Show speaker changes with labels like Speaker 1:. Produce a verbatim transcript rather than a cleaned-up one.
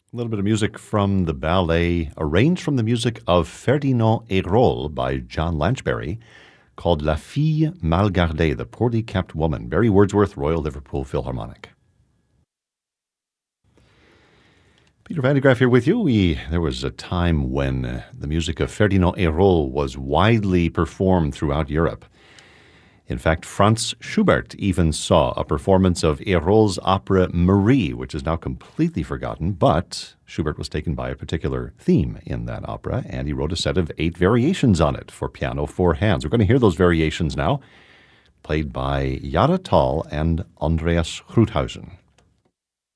Speaker 1: A little bit of music from the ballet, arranged from the music of Ferdinand Hérold by John Lanchbery, called La Fille Mal Gardée, The Poorly Kept Woman. Barry Wordsworth, Royal Liverpool Philharmonic. Peter Van de Graaff here with you. We, there was a time when uh, the music of Ferdinand Hérold was widely performed throughout Europe. In fact, Franz Schubert even saw a performance of Hérold's opera Marie, which is now completely forgotten, but Schubert was taken by a particular theme in that opera, and he wrote a set of eight variations on it for piano, four hands. We're going to hear those variations now, played by Jara Tall and Andreas Gruthausen.